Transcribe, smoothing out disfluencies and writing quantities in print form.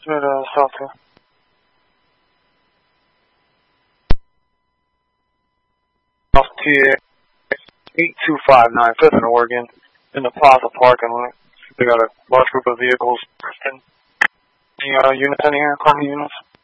South. Off TA 8259, 5th and Oregon, in the Plaza parking lot. They got a large group of vehicles. Any units in here? Call me units.